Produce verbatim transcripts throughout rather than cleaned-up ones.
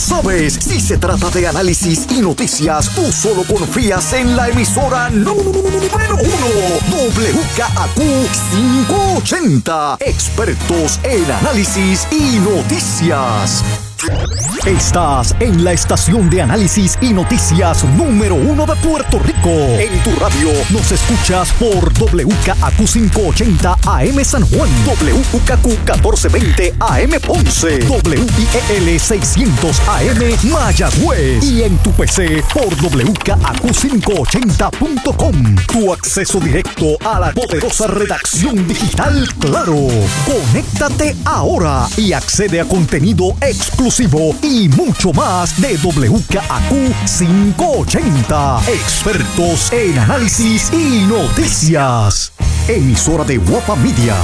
sabes, si se trata de análisis y noticias, tú solo confías en la emisora número uno, W K A Q quinientos ochenta, expertos en análisis y noticias. Estás en la estación de análisis y noticias número uno de Puerto Rico. En tu radio nos escuchas por W K A Q quinientos ochenta A M San Juan, W K Q catorce veinte A M Ponce, W I E L seiscientos A M Mayagüez y en tu P C por W K A Q quinientos ochenta punto com. Tu acceso directo a la poderosa redacción digital Claro. Conéctate ahora y accede a contenido exclusivo y mucho más de W K A Q quinientos ochenta. Expertos en análisis y noticias. Emisora de Guapa Media.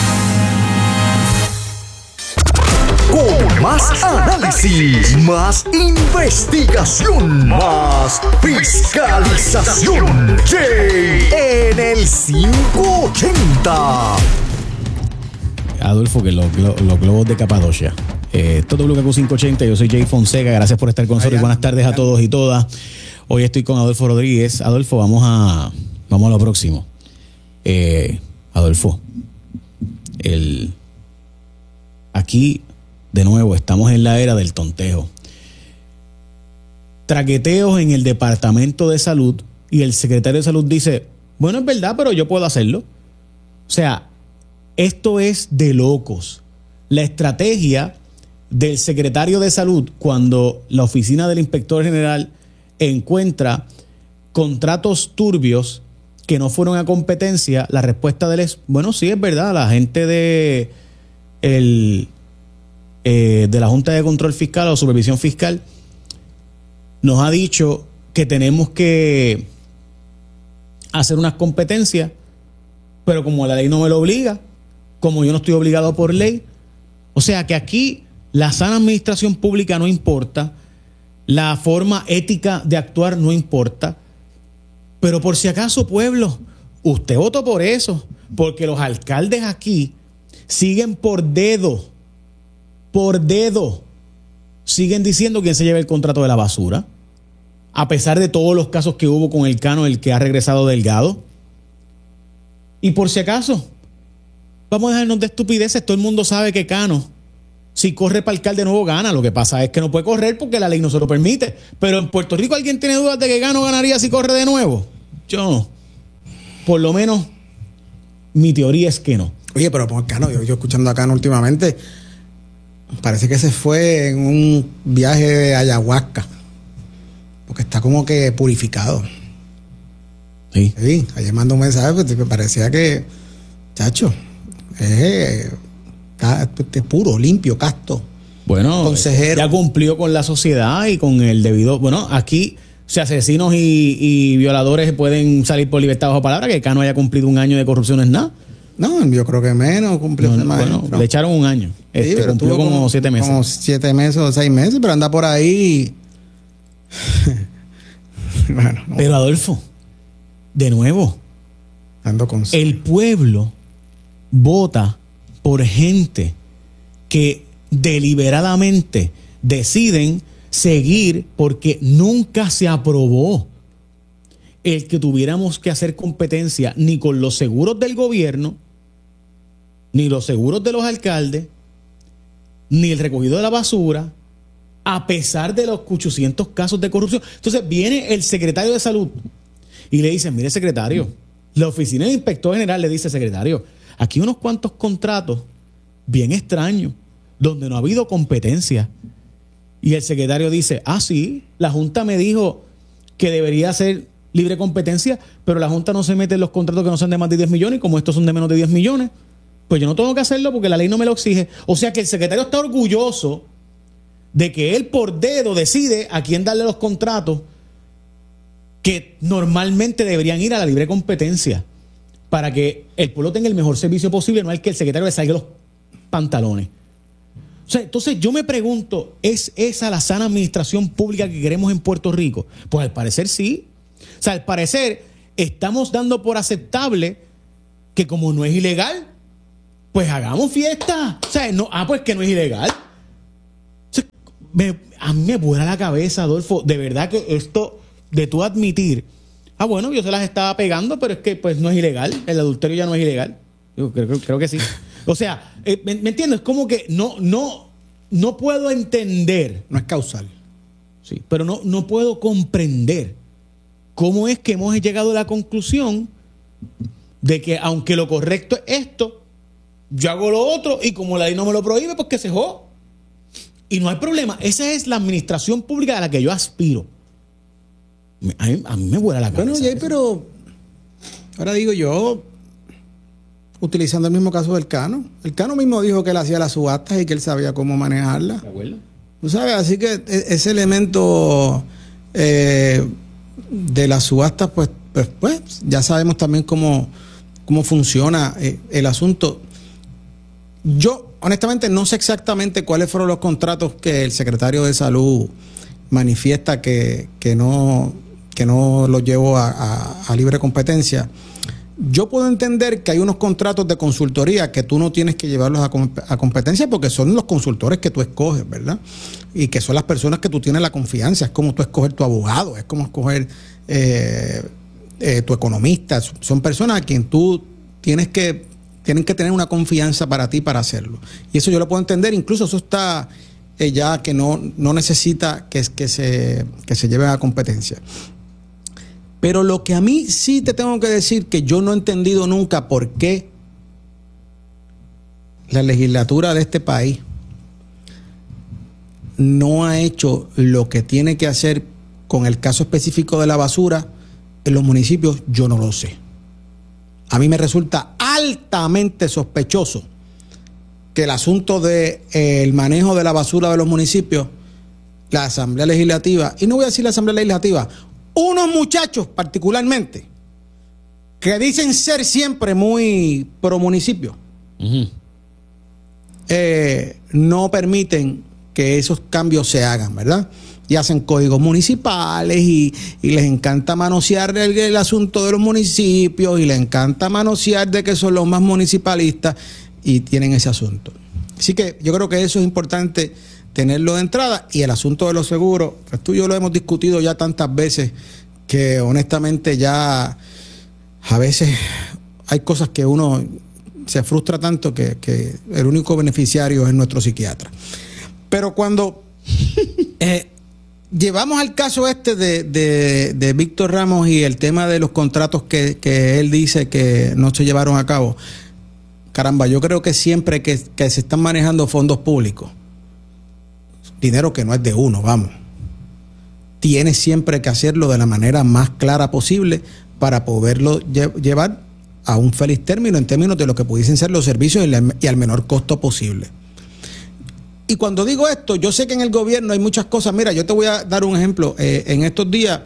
Con más análisis, más investigación, más fiscalización. Jay en el quinientos ochenta. Adolfo, que los, los globos de Capadocia. Eh, esto es W K Q quinientos ochenta, yo soy Jay Fonseca, gracias por estar con nosotros. Buenas tardes a todos y todas. Hoy estoy con Adolfo Rodríguez. Adolfo, vamos a vamos a lo próximo. Eh, Adolfo, el, aquí de nuevo estamos en la era del tonteo. Traqueteos en el Departamento de Salud y el secretario de Salud dice, bueno, es verdad, pero yo puedo hacerlo. O sea, esto es de locos. La estrategia del secretario de Salud cuando la oficina del inspector general encuentra contratos turbios que no fueron a competencia, la respuesta de él es, bueno, sí, es verdad, la gente de, el, eh, de la Junta de Control Fiscal o Supervisión Fiscal nos ha dicho que tenemos que hacer unas competencias, pero como la ley no me lo obliga, como yo no estoy obligado por ley, o sea que aquí la sana administración pública no importa, la forma ética de actuar no importa, pero por si acaso, pueblo, usted votó por eso, porque los alcaldes aquí siguen por dedo, por dedo, siguen diciendo quién se lleva el contrato de la basura, a pesar de todos los casos que hubo con el Cano, el que ha regresado Delgado. Y por si acaso, vamos a dejarnos de estupideces, todo el mundo sabe que Cano, si corre para alcalde nuevo, gana. Lo que pasa es que no puede correr porque la ley no se lo permite. Pero en Puerto Rico, ¿alguien tiene dudas de que Cano ganaría si corre de nuevo? Yo no. Por lo menos, mi teoría es que no. Oye, pero por Cano, yo, yo escuchando a Cano últimamente, parece que se fue en un viaje de ayahuasca. Porque está como que purificado. Sí. Sí, ayer mandó un mensaje porque parecía que, chacho, es... es puro, limpio, casto. Bueno, consejero. Ya cumplió con la sociedad y con el debido. Bueno, aquí, o sea, asesinos y, y violadores pueden salir por libertad bajo palabra. Que Cano haya cumplido un año de corrupción no es nada. No, yo creo que menos. Cumplió no, más. Bueno, le echaron un año. Sí, este, cumplió como, como siete meses. Como siete meses o seis meses, pero anda por ahí. Bueno, no. Pero Adolfo, de nuevo, ando con el pueblo vota por gente que deliberadamente deciden seguir porque nunca se aprobó el que tuviéramos que hacer competencia ni con los seguros del gobierno, ni los seguros de los alcaldes, ni el recogido de la basura, a pesar de los ochocientos casos de corrupción. Entonces viene el secretario de Salud y le dice, mire secretario, la oficina del inspector general le dice, secretario, aquí unos cuantos contratos bien extraños, donde no ha habido competencia. Y el secretario dice, ah, sí, la Junta me dijo que debería ser libre competencia, pero la Junta no se mete en los contratos que no sean de más de diez millones, y como estos son de menos de diez millones, pues yo no tengo que hacerlo porque la ley no me lo exige. O sea que el secretario está orgulloso de que él por dedo decide a quién darle los contratos que normalmente deberían ir a la libre competencia, para que el pueblo tenga el mejor servicio posible, no es que el secretario le salga los pantalones. O sea, entonces yo me pregunto, ¿es esa la sana administración pública que queremos en Puerto Rico? Pues al parecer sí. O sea, al parecer estamos dando por aceptable que como no es ilegal, pues hagamos fiesta. O sea, no, ah, pues que no es ilegal. O sea, me, a mí me vuela la cabeza, Adolfo. De verdad que esto de tú admitir, ah, bueno, yo se las estaba pegando, pero es que pues no es ilegal. El adulterio ya no es ilegal. Yo creo, creo, creo que sí. O sea, eh, ¿me, ¿me entiendes? Como que no, no, no puedo entender. No es causal. Sí, pero no, no puedo comprender cómo es que hemos llegado a la conclusión de que aunque lo correcto es esto, yo hago lo otro y como la ley no me lo prohíbe, pues que se joda. Y no hay problema. Esa es la administración pública a la que yo aspiro. A mí, a mí me vuela la cabeza. Bueno, Jay, pero ahora digo yo, utilizando el mismo caso del Cano. El Cano mismo dijo que él hacía las subastas y que él sabía cómo manejarlas. ¿De acuerdo? ¿Tú sabes? Así que ese elemento eh, de las subastas, pues, pues, pues ya sabemos también cómo, cómo funciona eh, el asunto. Yo, honestamente, no sé exactamente cuáles fueron los contratos que el secretario de Salud manifiesta que, que no, que no los llevó a, a, a libre competencia. Yo puedo entender que hay unos contratos de consultoría que tú no tienes que llevarlos a, a competencia porque son los consultores que tú escoges, ¿verdad? Y que son las personas que tú tienes la confianza. Es como tú escoger tu abogado, es como escoger eh, eh, tu economista. Son personas a quien tú tienes que, tienen que tener una confianza para ti para hacerlo. Y eso yo lo puedo entender. Incluso eso está eh, ya que no, no necesita que, que, se, que se lleve a competencia. Pero lo que a mí sí te tengo que decir que yo no he entendido nunca por qué la legislatura de este país no ha hecho lo que tiene que hacer con el caso específico de la basura en los municipios, yo no lo sé. A mí me resulta altamente sospechoso que el asunto del de, eh, manejo de la basura de los municipios, la Asamblea Legislativa, y no voy a decir la Asamblea Legislativa, unos muchachos particularmente que dicen ser siempre muy pro municipio, uh-huh. eh, no permiten que esos cambios se hagan, ¿verdad? Y hacen códigos municipales y, y les encanta manosear el, el asunto de los municipios y les encanta manosear de que son los más municipalistas y tienen ese asunto. Así que yo creo que eso es importante tenerlo de entrada. Y el asunto de los seguros, pues tú y yo lo hemos discutido ya tantas veces que honestamente ya a veces hay cosas que uno se frustra tanto que, que el único beneficiario es nuestro psiquiatra. Pero cuando eh, llevamos al caso este de, de, de Víctor Ramos y el tema de los contratos que, que él dice que no se llevaron a cabo, caramba, yo creo que siempre que, que se están manejando fondos públicos, dinero que no es de uno, vamos, tienes siempre que hacerlo de la manera más clara posible para poderlo lle- llevar a un feliz término en términos de lo que pudiesen ser los servicios y, la, y al menor costo posible. Y cuando digo esto, yo sé que en el gobierno hay muchas cosas. Mira, yo te voy a dar un ejemplo. Eh, en estos días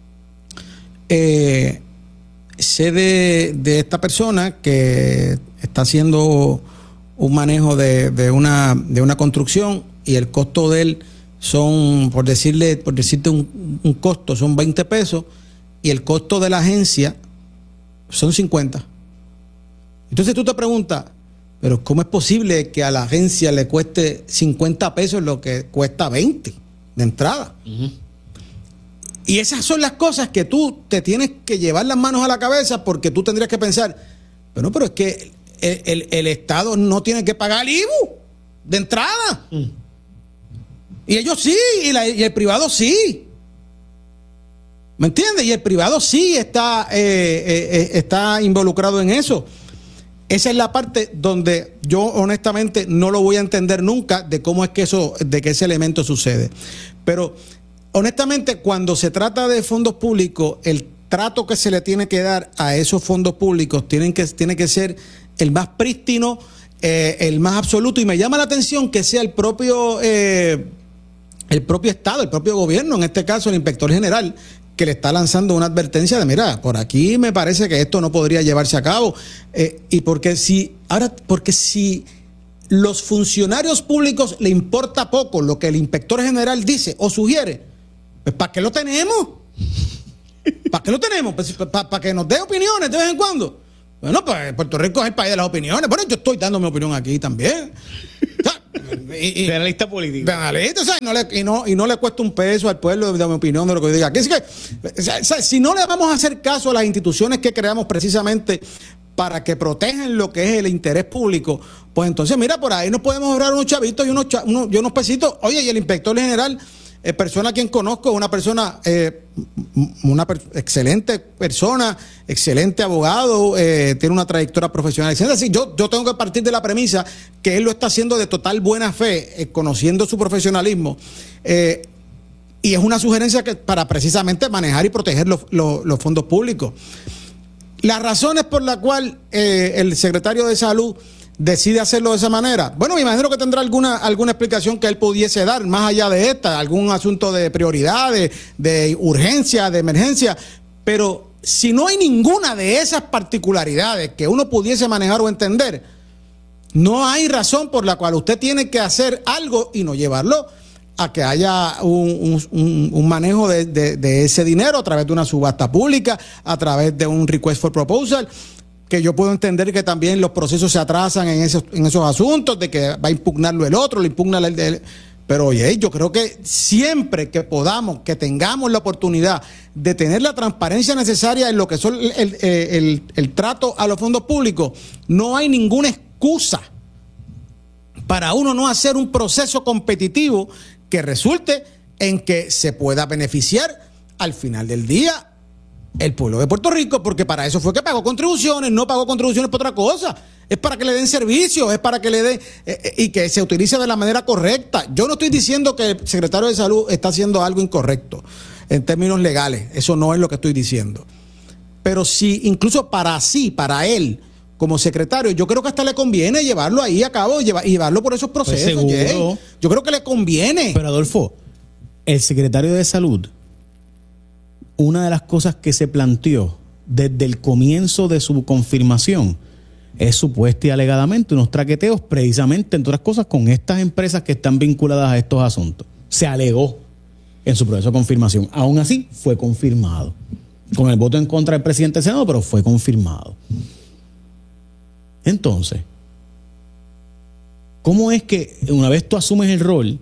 eh, sé de, de esta persona que está haciendo un manejo de, de, una, de una construcción y el costo de él son, por decirle, por decirte un, un costo, son veinte pesos y el costo de la agencia son cincuenta. Entonces tú te preguntas, pero ¿cómo es posible que a la agencia le cueste cincuenta pesos lo que cuesta veinte de entrada? Uh-huh. Y esas son las cosas que tú te tienes que llevar las manos a la cabeza porque tú tendrías que pensar, bueno, pero es que el, el, el Estado no tiene que pagar I V U de entrada. Uh-huh. Y ellos sí, y, la, y el privado sí. ¿Me entiendes? Y el privado sí está, eh, eh, está involucrado en eso. Esa es la parte donde yo honestamente no lo voy a entender nunca de cómo es que eso, de que ese elemento sucede. Pero honestamente, cuando se trata de fondos públicos, el trato que se le tiene que dar a esos fondos públicos tienen que, tiene que ser el más prístino, eh, el más absoluto. Y me llama la atención que sea el propio, eh, el propio Estado, el propio gobierno, en este caso el inspector general, que le está lanzando una advertencia de, mira, por aquí me parece que esto no podría llevarse a cabo. Eh, y porque si, ahora, porque si los funcionarios públicos le importa poco lo que el inspector general dice o sugiere, pues ¿para qué lo tenemos? ¿Para qué lo tenemos? Pues, ¿Para pa que nos dé opiniones de vez en cuando? Bueno, pues Puerto Rico es el país de las opiniones. Bueno, yo estoy dando mi opinión aquí también. O sea, y, y, de analista político. De analista, o sea, y no, le, y, no, y no le cuesta un peso al pueblo de, de mi opinión de lo que diga. Que es que, o sea, o sea, si no le vamos a hacer caso a las instituciones que creamos precisamente para que protejan lo que es el interés público, pues entonces, mira, por ahí nos podemos ahorrar unos chavitos y unos, unos, y unos pesitos. Oye, y el inspector general, eh, persona a quien conozco, una persona, eh, una per excelente persona, excelente abogado, eh, tiene una trayectoria profesional. Es decir, yo, yo tengo que partir de la premisa que él lo está haciendo de total buena fe, eh, conociendo su profesionalismo. Eh, y es una sugerencia que para precisamente manejar y proteger los, los, los fondos públicos. Las razones por las cuales eh, el secretario de Salud decide hacerlo de esa manera, bueno, me imagino que tendrá alguna, alguna explicación que él pudiese dar, más allá de esta, algún asunto de prioridades, de urgencia, de emergencia, pero si no hay ninguna de esas particularidades que uno pudiese manejar o entender, no hay razón por la cual usted tiene que hacer algo y no llevarlo a que haya un, un, un manejo de, de, de ese dinero a través de una subasta pública, a través de un request for proposal, que yo puedo entender que también los procesos se atrasan en esos, en esos asuntos, de que va a impugnarlo el otro, lo impugna el de él. Pero oye, yo creo que siempre que podamos, que tengamos la oportunidad de tener la transparencia necesaria en lo que son el, el, el, el trato a los fondos públicos, no hay ninguna excusa para uno no hacer un proceso competitivo que resulte en que se pueda beneficiar al final del día el pueblo de Puerto Rico, porque para eso fue que pagó contribuciones, no pagó contribuciones por otra cosa. Es para que le den servicios, es para que le den eh, y que se utilice de la manera correcta. Yo no estoy diciendo que el secretario de Salud está haciendo algo incorrecto en términos legales, eso no es lo que estoy diciendo. Pero sí, incluso para sí, para él, como secretario, yo creo que hasta le conviene llevarlo ahí a cabo y llevar, llevarlo por esos procesos. Pues seguro. Yo creo que le conviene. Pero Adolfo, el secretario de Salud, una de las cosas que se planteó desde el comienzo de su confirmación es supuesta y alegadamente unos traqueteos precisamente, entre otras cosas, con estas empresas que están vinculadas a estos asuntos. Se alegó en su proceso de confirmación. Aún así, fue confirmado. Con el voto en contra del presidente del Senado, pero fue confirmado. Entonces, ¿cómo es que una vez tú asumes el rol,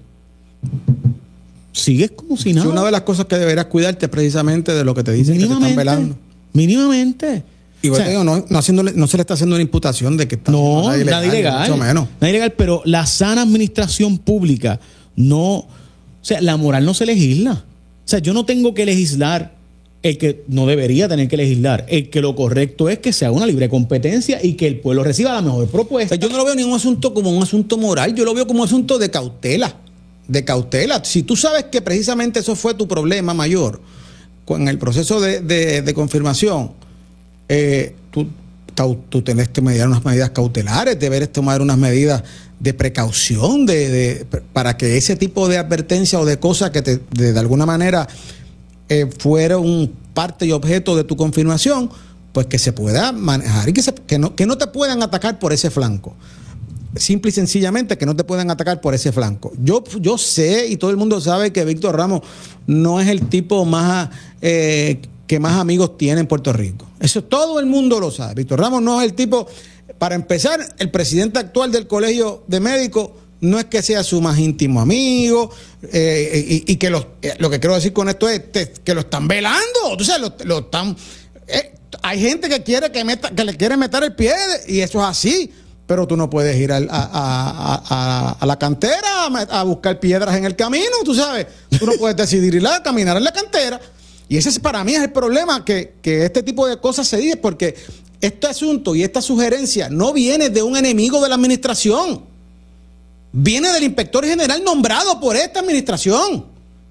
sigues como si nada? Sí, una de las cosas que deberás cuidarte precisamente de lo que te dicen que te están velando. Mínimamente. Y o sea, digo, no, no, haciéndole, no se le está haciendo una imputación de que está no, nada ilegal, nada ilegal, mucho menos. Nada ilegal, pero la sana administración pública no, o sea, la moral no se legisla. O sea, yo no tengo que legislar el que no debería tener que legislar. El que lo correcto es que se haga una libre competencia y que el pueblo reciba la mejor propuesta. O sea, yo no lo veo ningún asunto como un asunto moral, yo lo veo como un asunto de cautela. De cautela. Si tú sabes que precisamente eso fue tu problema mayor con el proceso de, de, de confirmación, eh, tú, tú tenés que mediar unas medidas cautelares, deberes tomar unas medidas de precaución de, de, para que ese tipo de advertencia o de cosas que te, de, de alguna manera eh, fueron parte y objeto de tu confirmación, pues que se pueda manejar y que, se, que, no, que no te puedan atacar por ese flanco. Simple y sencillamente que no te puedan atacar por ese flanco. Yo, yo sé y todo el mundo sabe que Víctor Ramos no es el tipo más eh, que más amigos tiene en Puerto Rico. Eso todo el mundo lo sabe. Víctor Ramos no es el tipo, para empezar, el presidente actual del Colegio de Médicos no es que sea su más íntimo amigo, eh, y, y que lo, eh, lo que quiero decir con esto es te, que lo están velando. O sea, lo, lo están. Eh, hay gente que quiere que, meta, que le quiere meter el pie y eso es así. Pero tú no puedes ir a, a, a, a, a la cantera a, a buscar piedras en el camino, tú sabes. Tú no puedes decidir ir a caminar en la cantera. Y ese es, para mí es el problema, que, que este tipo de cosas se dice, porque este asunto y esta sugerencia no viene de un enemigo de la administración. Viene del inspector general nombrado por esta administración.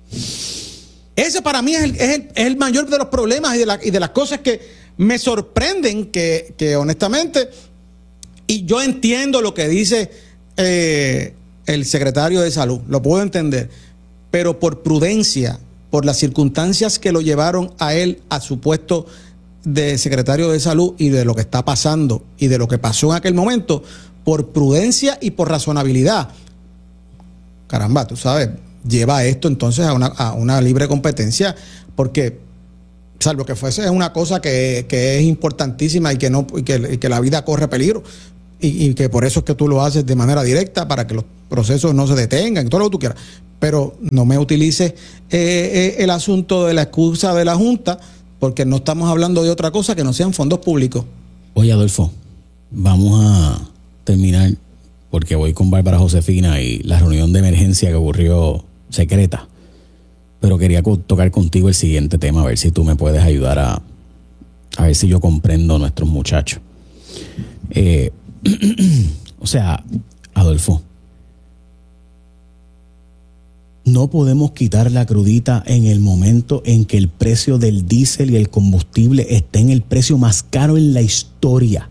Ese para mí es el, es el, es el mayor de los problemas y de, la, y de las cosas que me sorprenden, que, que honestamente... Y yo entiendo lo que dice eh, el secretario de Salud, lo puedo entender, pero por prudencia, por las circunstancias que lo llevaron a él a su puesto de secretario de Salud y de lo que está pasando y de lo que pasó en aquel momento, por prudencia y por razonabilidad, caramba, tú sabes, lleva esto entonces a una, a una libre competencia, porque salvo que fuese una cosa que, que es importantísima y que, no, y que, y que la vida corre peligro, y, y que por eso es que tú lo haces de manera directa para que los procesos no se detengan, todo lo que tú quieras. Pero no me utilices eh, eh, el asunto de la excusa de la Junta, porque no estamos hablando de otra cosa que no sean fondos públicos. Oye, Adolfo, vamos a terminar porque voy con Bárbara Josefina y la reunión de emergencia que ocurrió secreta. Pero quería co- tocar contigo el siguiente tema, a ver si tú me puedes ayudar a, a ver si yo comprendo a nuestros muchachos. Eh, o sea, Adolfo, no podemos quitar la crudita en el momento en que el precio del diésel y el combustible está en el precio más caro en la historia.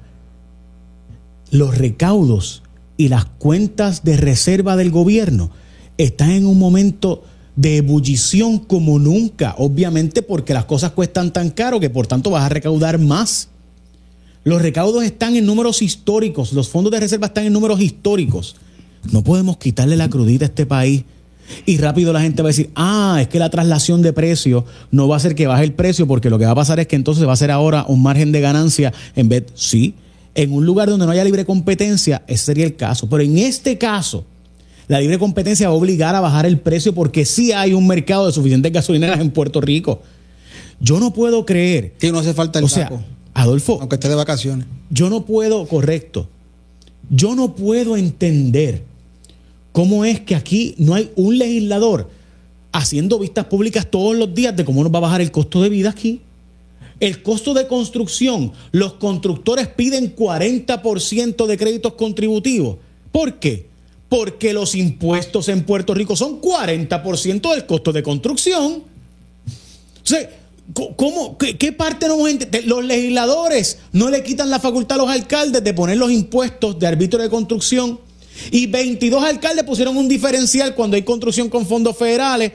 Los recaudos y las cuentas de reserva del gobierno están en un momento de ebullición como nunca, obviamente porque las cosas cuestan tan caro que por tanto vas a recaudar más. Los recaudos están en números históricos, los fondos de reserva están en números históricos. No podemos quitarle la crudita a este país. Y rápido la gente va a decir, ah, es que la traslación de precio no va a hacer que baje el precio, porque lo que va a pasar es que entonces va a ser ahora un margen de ganancia en vez, sí, en un lugar donde no haya libre competencia, ese sería el caso. Pero en este caso, la libre competencia va a obligar a bajar el precio porque sí hay un mercado de suficientes gasolineras en Puerto Rico. Yo no puedo creer. Que no hace falta el o sea, saco, Adolfo, aunque esté de vacaciones. Yo no puedo, correcto, yo no puedo entender cómo es que aquí no hay un legislador haciendo vistas públicas todos los días de cómo nos va a bajar el costo de vida aquí. El costo de construcción, los constructores piden cuarenta por ciento de créditos contributivos. ¿Por qué? Porque los impuestos en Puerto Rico son cuarenta por ciento del costo de construcción. O sea, ¿cómo, qué, qué parte no hemos entendido? Los legisladores no le quitan la facultad a los alcaldes de poner los impuestos de arbitrio de construcción. Y veintidós alcaldes pusieron un diferencial cuando hay construcción con fondos federales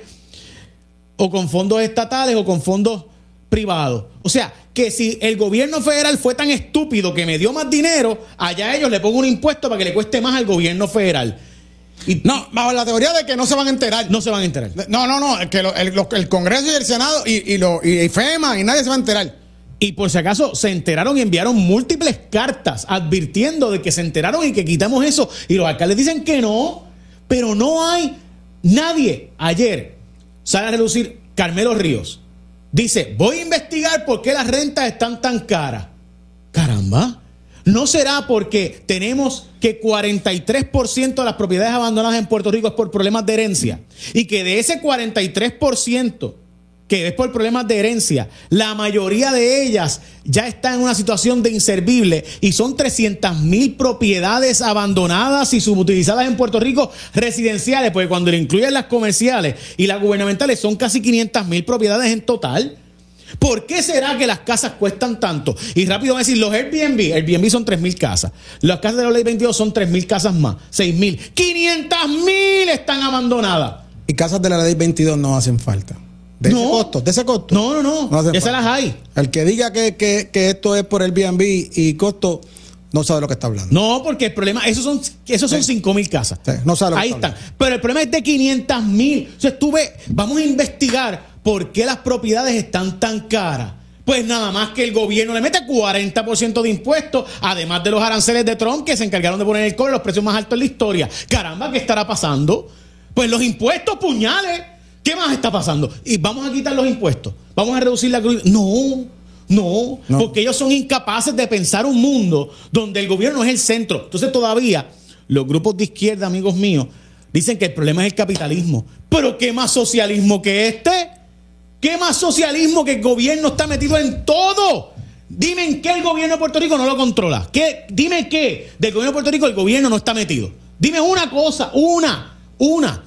o con fondos estatales o con fondos privados. O sea, que si el gobierno federal fue tan estúpido que me dio más dinero, allá ellos le pongan un impuesto para que le cueste más al gobierno federal. Y, no, bajo la teoría de que no se van a enterar. No se van a enterar. No, no, no, que lo, el, lo, el Congreso y el Senado y, y, lo, y FEMA y nadie se va a enterar. Y por si acaso se enteraron y enviaron múltiples cartas advirtiendo de que se enteraron y que quitamos eso. Y los alcaldes dicen que no, pero no hay nadie. Ayer sale a relucir Carmelo Ríos. Dice, voy a investigar por qué las rentas están tan caras. Caramba, ¿no será porque tenemos que cuarenta y tres por ciento de las propiedades abandonadas en Puerto Rico es por problemas de herencia? Y que de ese cuarenta y tres por ciento que es por problemas de herencia, la mayoría de ellas ya están en una situación de inservible y son trescientas mil propiedades abandonadas y subutilizadas en Puerto Rico residenciales, porque cuando le incluyen las comerciales y las gubernamentales son casi quinientas mil propiedades en total. ¿Por qué será que las casas cuestan tanto? Y rápido van a decir, los Airbnb, Airbnb son tres mil casas, las casas de la ley veintidós son tres mil casas más, seis mil, quinientas mil están abandonadas. Y casas de la ley veintidós no hacen falta. ¿De no, ese costo? ¿De ese costo? No, no, no. no Esas las hay. El que diga que, que, que esto es por el Airbnb y costo, no sabe lo que está hablando. No, porque el problema, esos son, esos son sí. cinco mil casas. Sí, no sabe lo ahí que está están. hablando. Pero el problema es de quinientas mil. O sea, estuve, vamos a investigar por qué las propiedades están tan caras. Pues nada más que el gobierno le mete cuarenta por ciento de impuestos, además de los aranceles de Trump que se encargaron de poner el cobre, los precios más altos en la historia. Caramba, ¿qué estará pasando? Pues los impuestos, puñales. ¿Qué más está pasando? Y vamos a quitar los impuestos. Vamos a reducir la cruz. No, no, no, porque ellos son incapaces de pensar un mundo donde el gobierno es el centro. Entonces todavía los grupos de izquierda, amigos míos, dicen que el problema es el capitalismo. Pero ¿qué más socialismo que este? ¿Qué más socialismo que el gobierno está metido en todo? Dime en qué el gobierno de Puerto Rico no lo controla. ¿Qué? Dime qué del gobierno de Puerto Rico el gobierno no está metido. Dime una cosa, una, una.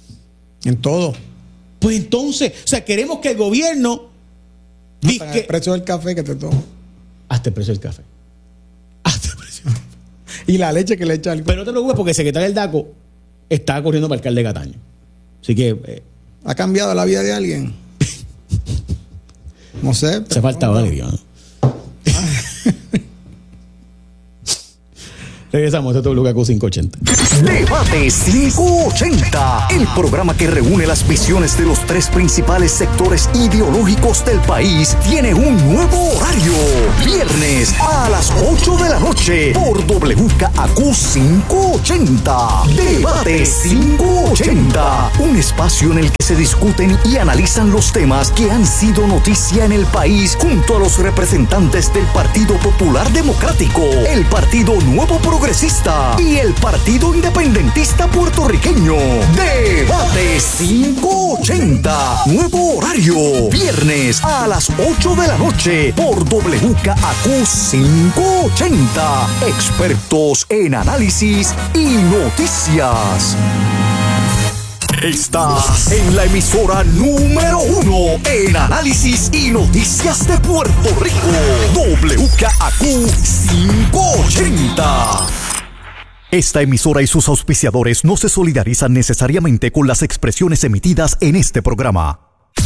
En todo. Pues entonces, o sea, queremos que el gobierno... Hasta el precio del café que te tomas. Hasta el precio del café. Hasta el precio del café. Y la leche que le echa al... Pero no te preocupes porque el secretario del DACO está corriendo para el alcalde de Cataño. Así que... Eh, ¿ha cambiado la vida de alguien? No sé. Se falta Valerio, ¿no? Regresamos a W K Q quinientos ochenta. Debate quinientos ochenta, el programa que reúne las visiones de los tres principales sectores ideológicos del país, tiene un nuevo horario. Viernes a las ocho de la noche por W K Q quinientos ochenta. Debate quinientos ochenta, un espacio en el que se discuten y analizan los temas que han sido noticia en el país junto a los representantes del Partido Popular Democrático, el Partido Nuevo Progresista y el Partido Independentista Puertorriqueño. Debate quinientos ochenta, nuevo horario, viernes a las ocho de la noche por W K Q quinientos ochenta. Expertos en análisis y noticias. Estás en la emisora número uno en análisis y noticias de Puerto Rico. W K Q quinientos ochenta. Esta emisora y sus auspiciadores no se solidarizan necesariamente con las expresiones emitidas en este programa.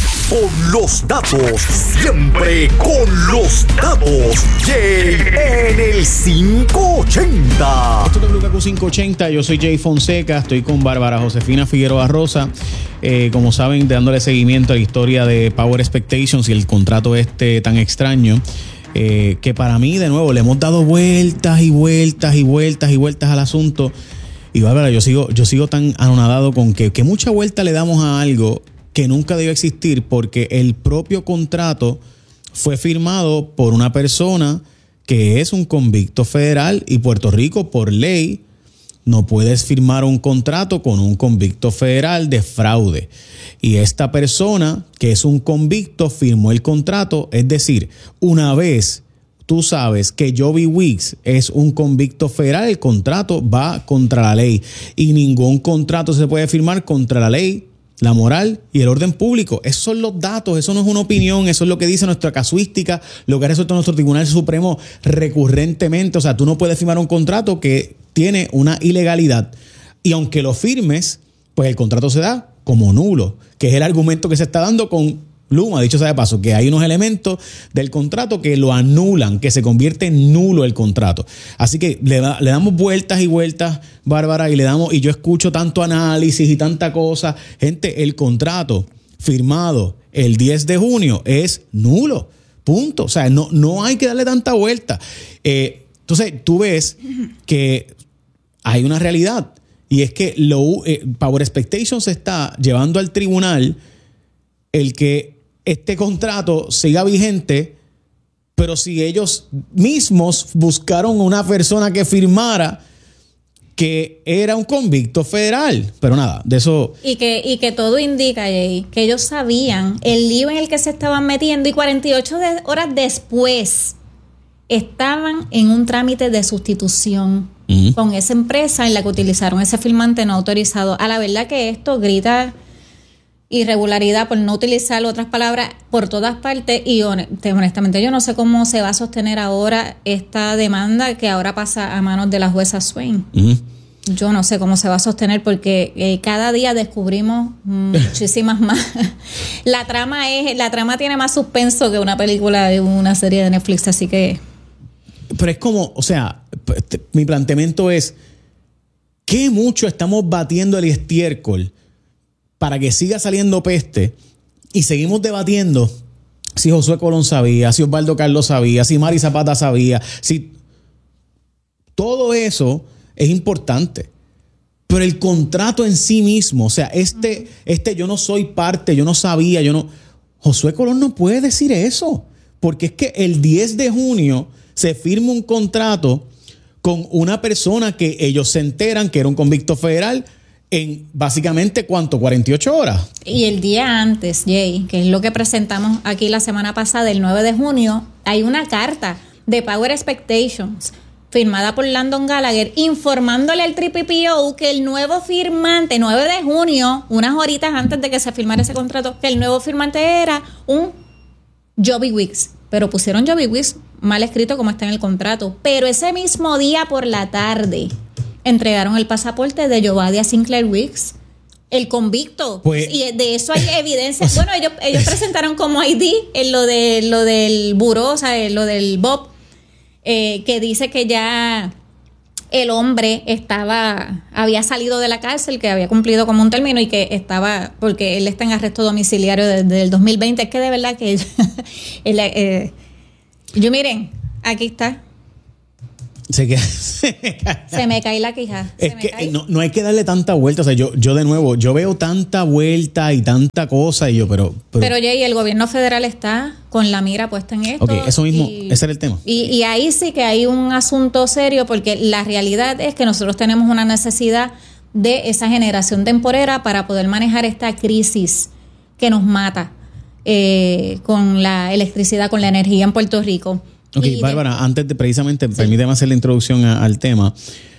Con los datos, siempre con los datos. Jay en el quinientos ochenta. Esto es W K Q quinientos ochenta, yo soy Jay Fonseca, estoy con Bárbara Josefina Figueroa Rosa. Eh, como saben, dándole seguimiento a la historia de Power Expectations y el contrato este tan extraño. Eh, que para mí, de nuevo, le hemos dado vueltas y vueltas y vueltas y vueltas al asunto. Y Bárbara, yo sigo, yo sigo tan anonadado con que, que mucha vuelta le damos a algo que nunca debió existir, porque el propio contrato fue firmado por una persona que es un convicto federal y Puerto Rico, por ley, no puedes firmar un contrato con un convicto federal de fraude. Y esta persona, que es un convicto, firmó el contrato. Es decir, una vez tú sabes que Joby Wicks es un convicto federal, el contrato va contra la ley. Y ningún contrato se puede firmar contra la ley, la moral y el orden público. Esos son los datos, eso no es una opinión, eso es lo que dice nuestra casuística, lo que ha resuelto nuestro Tribunal Supremo recurrentemente. O sea, tú no puedes firmar un contrato que tiene una ilegalidad. Y aunque lo firmes, pues el contrato se da como nulo, que es el argumento que se está dando con Luma. Dicho sea de paso, que hay unos elementos del contrato que lo anulan, que se convierte en nulo el contrato. Así que le, da, le damos vueltas y vueltas, Bárbara, y le damos, y yo escucho tanto análisis y tanta cosa. Gente, el contrato firmado el diez de junio es nulo. Punto. O sea, no, no hay que darle tanta vuelta. Eh, entonces, tú ves que hay una realidad, y es que lo, eh, Power Expectations se está llevando al tribunal el que este contrato siga vigente, pero si ellos mismos buscaron una persona que firmara que era un convicto federal. Pero nada, de eso... Y que, y que todo indica, Jay, que ellos sabían el lío en el que se estaban metiendo, y cuarenta y ocho de, horas después estaban en un trámite de sustitución uh-huh. con esa empresa en la que utilizaron ese firmante no autorizado. A la verdad que esto grita irregularidad, por no utilizar otras palabras, por todas partes, y honestamente yo no sé cómo se va a sostener ahora esta demanda que ahora pasa a manos de la jueza Swain. Uh-huh. Yo no sé cómo se va a sostener, porque eh, cada día descubrimos muchísimas más. La trama es, la trama tiene más suspenso que una película de una serie de Netflix, así que... Pero es como, o sea, mi planteamiento es, ¿qué mucho estamos batiendo el estiércol para que siga saliendo peste? Y seguimos debatiendo si Josué Colón sabía, si Osvaldo Carlos sabía, si Mari Zapata sabía, si... Todo eso es importante. Pero el contrato en sí mismo, o sea, este, este yo no soy parte, yo no sabía, yo no... Josué Colón no puede decir eso, porque es que el diez de junio se firma un contrato con una persona que ellos se enteran que era un convicto federal en básicamente, ¿cuánto? cuarenta y ocho horas. Y el día antes, Jay, que es lo que presentamos aquí la semana pasada, el nueve de junio, hay una carta de Power Expectations firmada por Landon Gallagher informándole al P P O que el nuevo firmante, nueve de junio, unas horitas antes de que se firmara ese contrato, que el nuevo firmante era un Joby Wicks. Pero pusieron Joby Wicks mal escrito como está en el contrato. Pero ese mismo día por la tarde entregaron el pasaporte de Jovadia Sinclair Wicks, el convicto. Pues, y de eso hay evidencia. O sea, bueno, ellos, ellos presentaron como I D en lo de lo del buró, o sea, en lo del B O P, eh, que dice que ya el hombre estaba, había salido de la cárcel, que había cumplido como un término y que estaba, porque él está en arresto domiciliario desde el dos mil veinte. Es que de verdad que él, eh, yo miren, aquí está. Se, queda, se me cae la quija. Es que no, no hay que darle tanta vuelta. O sea, yo, yo de nuevo, yo veo tanta vuelta y tanta cosa y yo, pero... Pero, pero Jay, el gobierno federal está con la mira puesta en esto. Ok, eso mismo, y, ese era el tema. Y, y ahí sí que hay un asunto serio porque la realidad es que nosotros tenemos una necesidad de esa generación temporera para poder manejar esta crisis que nos mata eh, con la electricidad, con la energía en Puerto Rico. Ok, y Bárbara, de, antes de precisamente, sí. permíteme hacer la introducción a, al tema.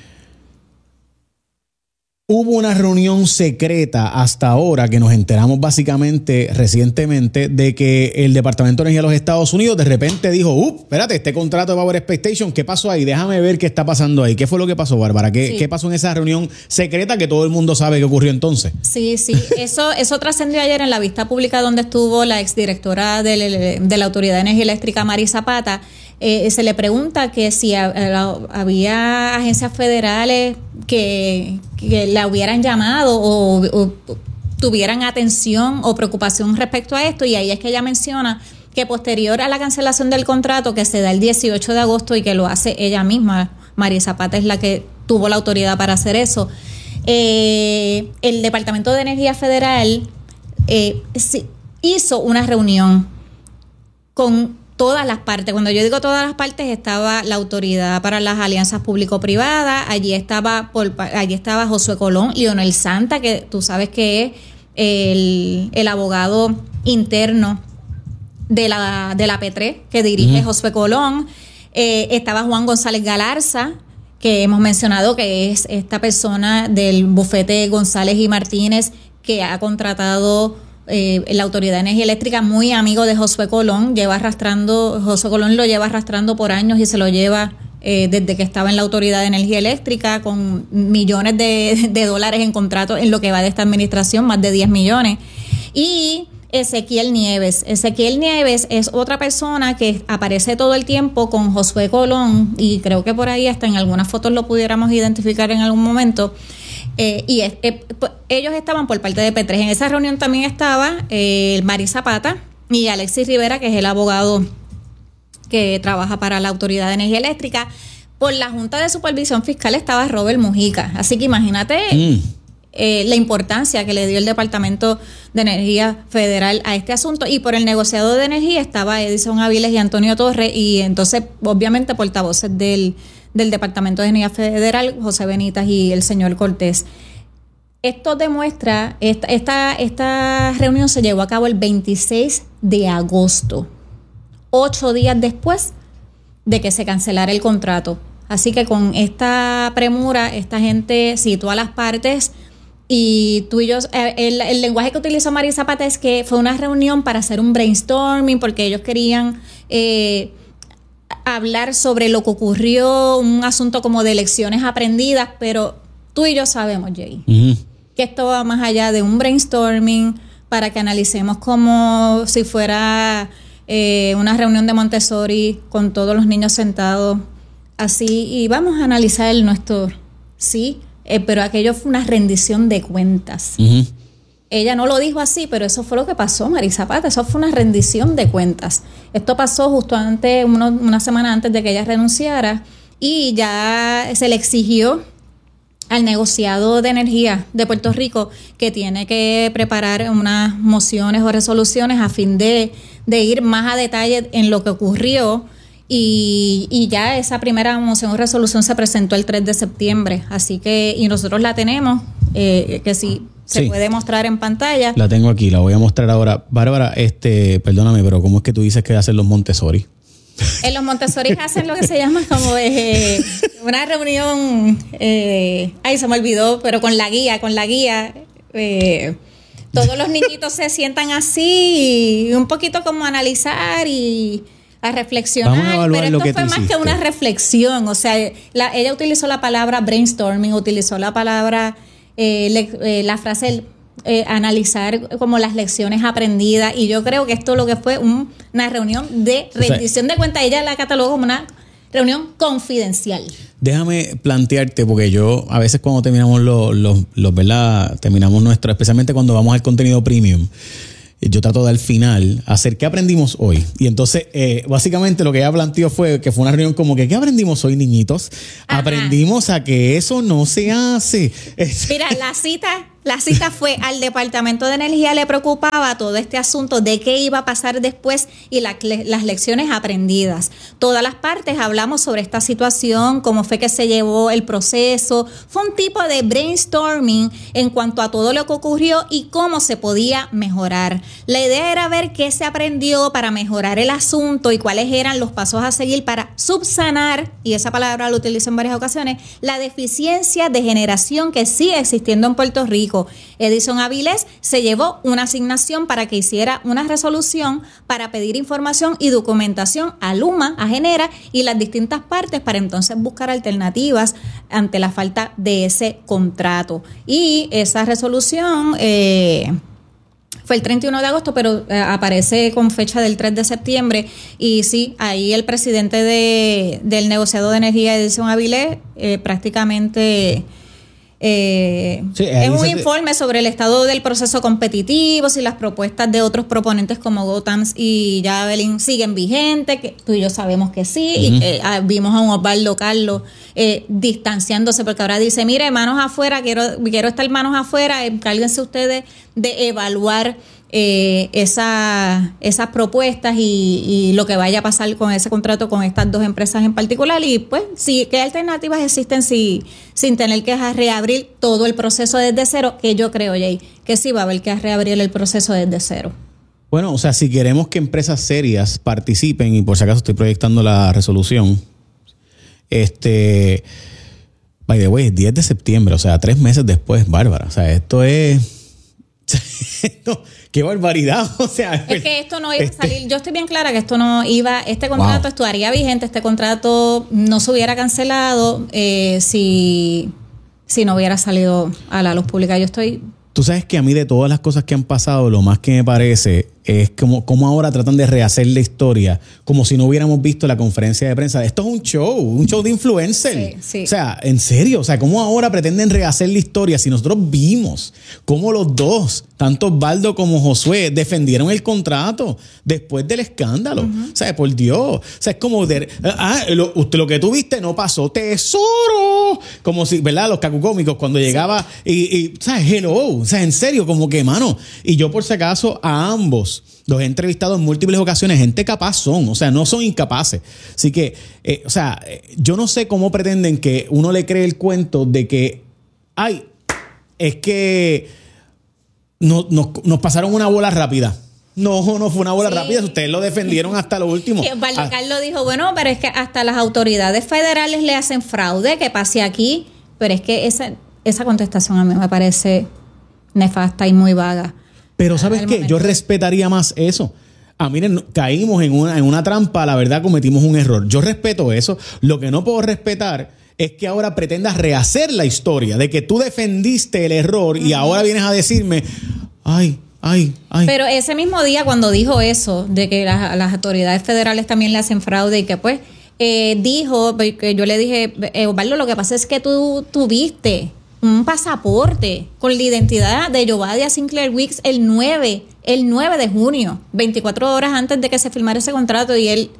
Hubo una reunión secreta hasta ahora que nos enteramos básicamente recientemente de que el Departamento de Energía de los Estados Unidos de repente dijo, uh, espérate, este contrato de Power Expectation, ¿qué pasó ahí? Déjame ver qué está pasando ahí. ¿Qué fue lo que pasó, Bárbara? ¿Qué, sí. ¿qué pasó en esa reunión secreta que todo el mundo sabe que ocurrió entonces? Sí, sí, eso, eso trascendió ayer en la vista pública donde estuvo la exdirectora de, de la Autoridad de Energía Eléctrica, Mari Zapata. Eh, se le pregunta que si a, a, había agencias federales que, que la hubieran llamado o, o tuvieran atención o preocupación respecto a esto, y ahí es que ella menciona que posterior a la cancelación del contrato que se da el dieciocho de agosto y que lo hace ella misma, Mari Zapata es la que tuvo la autoridad para hacer eso, eh, el Departamento de Energía Federal eh, hizo una reunión con todas las partes. Cuando yo digo todas las partes, estaba la Autoridad para las Alianzas Público-Privadas, allí estaba por, allí estaba Josué Colón, Leonel Santa, que tú sabes que es el, el abogado interno de la, de la P tres, que dirige uh-huh. Josué Colón, eh, estaba Juan González Galarza, que hemos mencionado que es esta persona del bufete González y Martínez, que ha contratado Eh, la Autoridad de Energía Eléctrica, muy amigo de Josué Colón, lleva arrastrando, Josué Colón lo lleva arrastrando por años y se lo lleva eh, desde que estaba en la Autoridad de Energía Eléctrica, con millones de, de dólares en contratos en lo que va de esta administración, más de diez millones. Y Ezequiel Nieves. Ezequiel Nieves es otra persona que aparece todo el tiempo con Josué Colón, y creo que por ahí hasta en algunas fotos lo pudiéramos identificar en algún momento. Eh, y es, eh, ellos estaban por parte de P tres. En esa reunión también estaba eh, Mari Zapata y Alexis Rivera, que es el abogado que trabaja para la Autoridad de Energía Eléctrica. Por la Junta de Supervisión Fiscal estaba Robert Mujica. Así que imagínate mm. eh, la importancia que le dio el Departamento de Energía Federal a este asunto. Y por el negociador de energía estaba Edison Aviles y Antonio Torres, y entonces obviamente portavoces del del Departamento de Energía Federal, José Benitas y el señor Cortés. Esto demuestra, esta, esta, esta reunión se llevó a cabo el veintiséis de agosto, ocho días después de que se cancelara el contrato. Así que con esta premura, esta gente citó a las partes, y tú y yo, el, el lenguaje que utilizó Mari Zapata es que fue una reunión para hacer un brainstorming, porque ellos querían eh, hablar sobre lo que ocurrió, un asunto como de lecciones aprendidas, pero tú y yo sabemos, Jay, uh-huh. que esto va más allá de un brainstorming para que analicemos como si fuera eh, una reunión de Montessori con todos los niños sentados así, y vamos a analizar nuestro, sí, eh, pero aquello fue una rendición de cuentas. Uh-huh. Ella no lo dijo así, pero eso fue lo que pasó, Mari Zapata. Eso fue una rendición de cuentas. Esto pasó justo antes, uno, una semana antes de que ella renunciara, y ya se le exigió al negociado de energía de Puerto Rico que tiene que preparar unas mociones o resoluciones a fin de, de ir más a detalle en lo que ocurrió. Y, y ya esa primera moción o resolución se presentó el tres de septiembre. Así que, y nosotros la tenemos, eh, que sí. Se sí. puede mostrar en pantalla. La tengo aquí, la voy a mostrar ahora. Bárbara, este, perdóname, pero ¿cómo es que tú dices que hacen los Montessori? En los Montessori hacen lo que se llama como eh, una reunión, eh, ay, se me olvidó, pero con la guía, con la guía. Eh, todos los niñitos se sientan así y un poquito como a analizar y a reflexionar. A pero esto fue más hiciste. que una reflexión. O sea, la, ella utilizó la palabra brainstorming, utilizó la palabra... Eh, le, eh, la frase eh, analizar como las lecciones aprendidas, y yo creo que esto lo que fue un, una reunión de rendición o sea, de cuentas. Ella la catalogó como una reunión confidencial. Déjame plantearte, porque yo a veces cuando terminamos los, los, los ¿verdad? Terminamos nuestro, especialmente cuando vamos al contenido premium, yo trato de al final hacer qué aprendimos hoy. Y entonces, eh, básicamente lo que ella planteó fue que fue una reunión como que, ¿qué aprendimos hoy, niñitos? Ajá. Aprendimos a que eso no se hace. Mira, la cita... La cita fue al Departamento de Energía, le preocupaba todo este asunto de qué iba a pasar después y la, las lecciones aprendidas. Todas las partes hablamos sobre esta situación, cómo fue que se llevó el proceso. Fue un tipo de brainstorming en cuanto a todo lo que ocurrió y cómo se podía mejorar. La idea era ver qué se aprendió para mejorar el asunto y cuáles eran los pasos a seguir para subsanar, y esa palabra la utilizo en varias ocasiones, la deficiencia de generación que sigue existiendo en Puerto Rico. Edison Avilés se llevó una asignación para que hiciera una resolución para pedir información y documentación a Luma, a Genera y las distintas partes para entonces buscar alternativas ante la falta de ese contrato. Y esa resolución eh, fue el treinta y uno de agosto, pero eh, aparece con fecha del tres de septiembre. Y sí, ahí el presidente de, del negociado de energía, Edison Avilés, eh, prácticamente... Eh, sí, es un informe sobre el estado del proceso competitivo, si las propuestas de otros proponentes como Gotams y Javelin siguen vigentes, que tú y yo sabemos que sí, uh-huh. y eh, vimos a un Osvaldo Carlos eh, distanciándose porque ahora dice, mire, manos afuera, quiero, quiero estar manos afuera, encárguense ustedes de evaluar Eh, esa, esas propuestas y, y lo que vaya a pasar con ese contrato con estas dos empresas en particular y pues sí, qué alternativas existen si, sin tener que reabrir todo el proceso desde cero, que yo creo, Jay, que sí va a haber que reabrir el proceso desde cero. Bueno, o sea, si queremos que empresas serias participen, y por si acaso estoy proyectando la resolución, este, by the way, diez de septiembre, o sea, tres meses después, Bárbara, o sea, esto es... no, qué barbaridad, o sea, es que esto no iba este, a salir, yo estoy bien clara que esto no iba, este contrato wow. estaría vigente, este contrato no se hubiera cancelado eh, si, si no hubiera salido a la luz pública. Yo estoy... Tú sabes que a mí de todas las cosas que han pasado, lo más que me parece es como, como ahora tratan de rehacer la historia, como si no hubiéramos visto la conferencia de prensa. Esto es un show, un show de influencer. Sí, sí. O sea, en serio, o sea, ¿cómo ahora pretenden rehacer la historia si nosotros vimos cómo los dos, tanto Osvaldo como Josué, defendieron el contrato después del escándalo? Uh-huh. O sea, por Dios. O sea, es como, de, ah, lo, usted, lo que tú viste no pasó, tesoro. Como si, ¿verdad? Los cacucómicos cuando llegaba sí. y, y, ¿sabes? Hello. O sea, en serio, como que, mano. Y yo, por si acaso, a ambos los he entrevistado en múltiples ocasiones, gente capaz son, o sea, no son incapaces. Así que, eh, o sea, yo no sé cómo pretenden que uno le cree el cuento de que, ay, es que no, nos, nos pasaron una bola rápida. No, no fue una bola sí. rápida, ustedes lo defendieron hasta lo último. Osvaldo ah. Carlos dijo, bueno, pero es que hasta las autoridades federales le hacen fraude, que pase aquí, pero es que esa, esa contestación a mí me parece nefasta y muy vaga. Pero ¿sabes qué? Yo respetaría más eso. Ah, miren, caímos en una, en una trampa, la verdad cometimos un error. Yo respeto eso. Lo que no puedo respetar es que ahora pretendas rehacer la historia de que tú defendiste el error y uh-huh. ahora vienes a decirme, ay, ay, ay. Pero ese mismo día cuando dijo eso, de que las, las autoridades federales también le hacen fraude y que pues eh, dijo, que yo le dije, eh, Osvaldo, lo que pasa es que tú tuviste un pasaporte con la identidad de Yovadia Sinclair Weeks el nueve, el nueve de junio, veinticuatro horas antes de que se firmara ese contrato, y él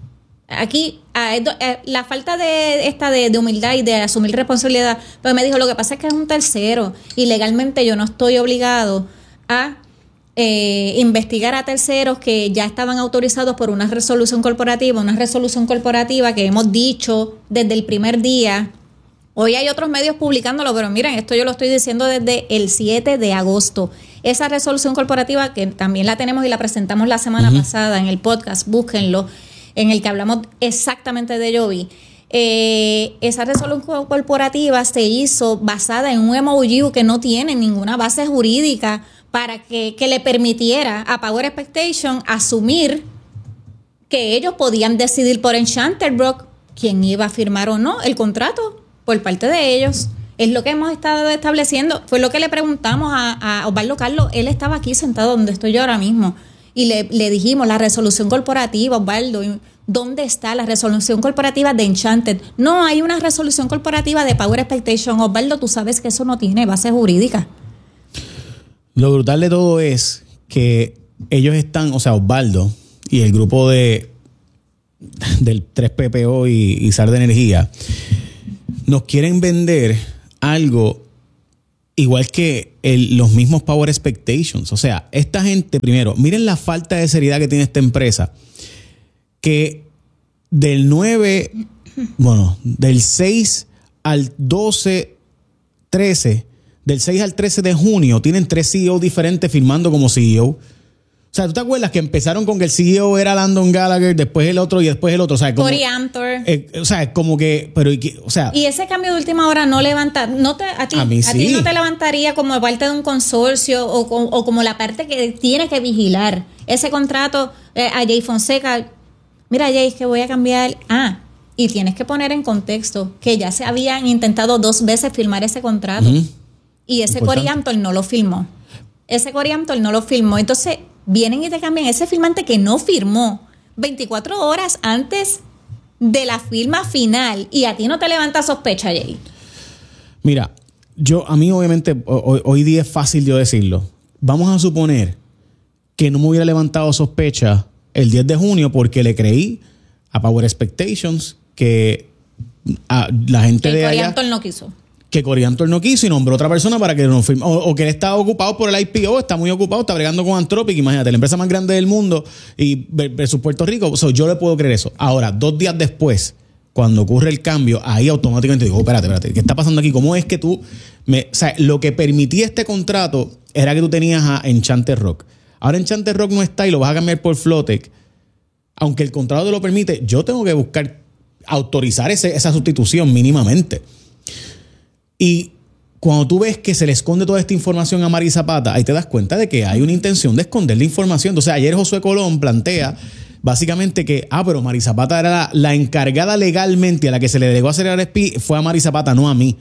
aquí a, a, la falta de esta de, de humildad y de asumir responsabilidad, pues me dijo, lo que pasa es que es un tercero y legalmente yo no estoy obligado a eh, investigar a terceros que ya estaban autorizados por una resolución corporativa, una resolución corporativa que hemos dicho desde el primer día. Hoy hay otros medios publicándolo, pero miren, esto yo lo estoy diciendo desde el siete de agosto. Esa resolución corporativa, que también la tenemos y la presentamos la semana uh-huh. pasada en el podcast, búsquenlo, en el que hablamos exactamente de Yovi. Eh, esa resolución corporativa se hizo basada en un M O U que no tiene ninguna base jurídica para que, que le permitiera a Power Expectation asumir que ellos podían decidir por Enchanted Brock quién iba a firmar o no el contrato por parte de ellos. Es lo que hemos estado estableciendo. Fue lo que le preguntamos a, a Osvaldo Carlos. Él estaba aquí sentado donde estoy yo ahora mismo. y le, le dijimos la resolución corporativa, Osvaldo, ¿dónde está la resolución corporativa de Enchanted? No, hay una resolución corporativa de Power Expectation. Osvaldo, tú sabes que eso no tiene base jurídica. Lo brutal de todo es que ellos están, o sea, Osvaldo y el grupo de del tres P P O y, y S A R de Energía nos quieren vender algo igual que el, los mismos Power Expectations. O sea, esta gente, primero, miren la falta de seriedad que tiene esta empresa, que del nueve, bueno, del seis al doce, trece, del seis al trece de junio, tienen tres C E O diferentes firmando como C E O. O sea, ¿tú te acuerdas que empezaron con que el C E O era Landon Gallagher, después el otro y después el otro? O sea, como, Cory Amtor. Eh, o sea, como que, pero, o sea. Y ese cambio de última hora no levanta, no te, a ti, a, mí a sí. ti no te levantaría como parte de un consorcio o, o, o como la parte que tiene que vigilar ese contrato eh, a Jay Fonseca. Mira, Jay, es que voy a cambiar. Ah, y tienes que poner en contexto que ya se habían intentado dos veces firmar ese contrato. Uh-huh. Y ese Cory Amtor no lo firmó. Ese Cory Amtor no lo firmó. Entonces, vienen y te cambian ese firmante que no firmó veinticuatro horas antes de la firma final y a ti no te levanta sospecha, Jay. Mira, yo, a mí obviamente, hoy, hoy día es fácil yo decirlo. Vamos a suponer que no me hubiera levantado sospecha el diez de junio porque le creí a Power Expectations que a la gente que de Cory allá... Amtor no quiso. Que Cory Amtor no quiso y nombró otra persona para que no firme. O, o que él está ocupado por el I P O, está muy ocupado, está bregando con Anthropic, imagínate, la empresa más grande del mundo y versus Puerto Rico. O sea, yo le puedo creer eso. Ahora, dos días después, cuando ocurre el cambio, ahí automáticamente digo, oh, espérate, espérate, ¿qué está pasando aquí? ¿Cómo es que tú... Me, o sea, lo que permitía este contrato era que tú tenías a Enchanted Rock. Ahora Enchanted Rock no está y lo vas a cambiar por Flotec. Aunque el contrato te lo permite, yo tengo que buscar autorizar ese, esa sustitución mínimamente. Y cuando tú ves que se le esconde toda esta información a Mari Zapata, ahí te das cuenta de que hay una intención de esconder la información. Entonces, ayer Josué Colón plantea básicamente que, ah, pero Mari Zapata era la, la encargada legalmente a la que se le delegó hacer el R S P, fue a Mari Zapata, no a mí.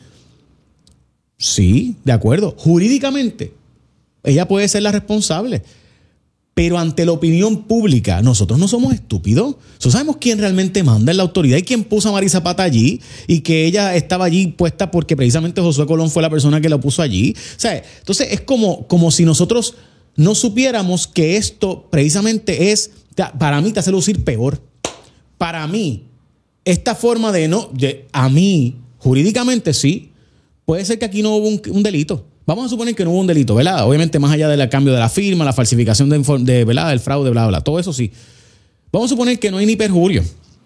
Sí, de acuerdo. Jurídicamente, ella puede ser la responsable. Pero ante la opinión pública, nosotros no somos estúpidos. Nosotros sabemos quién realmente manda en la autoridad y quién puso a Mari Zapata allí y que ella estaba allí puesta porque precisamente Josué Colón fue la persona que la puso allí. O sea, entonces es como, como si nosotros no supiéramos que esto precisamente es, para mí te hace lucir peor. Para mí, esta forma de no, de, a mí, jurídicamente sí, puede ser que aquí no hubo un, un delito. Vamos a suponer que no hubo un delito, ¿verdad? Obviamente más allá del cambio de la firma, la falsificación de, de ¿verdad? El fraude, bla, bla, todo eso sí. Vamos a suponer que no hay ni perjurio.